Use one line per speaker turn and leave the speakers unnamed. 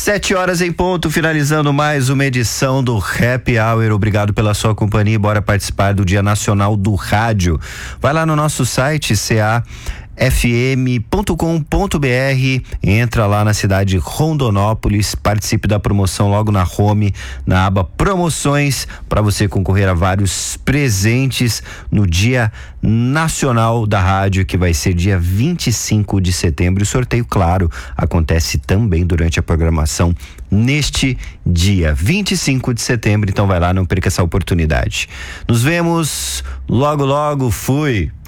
7h em ponto, finalizando mais uma edição do Happy Hour. Obrigado pela sua companhia e bora participar do Dia Nacional do Rádio. Vai lá no nosso site cafm.com.br, entra lá na cidade de Rondonópolis, participe da promoção logo na home, na aba promoções, para você concorrer a vários presentes no Dia Nacional da Rádio, que vai ser dia 25 de setembro. E o sorteio, claro, acontece também durante a programação neste dia 25 de setembro. Então vai lá, não perca essa oportunidade. Nos vemos logo, fui!